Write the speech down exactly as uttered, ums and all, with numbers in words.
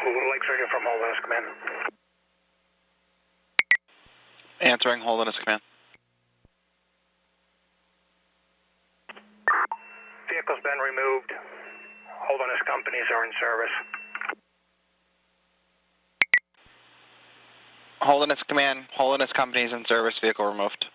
Lake Surgeon from Holderness Command. Answering Holderness Command. Vehicle's been removed. Holderness companies are in service. Holderness Command, Holderness companies in service, vehicle removed.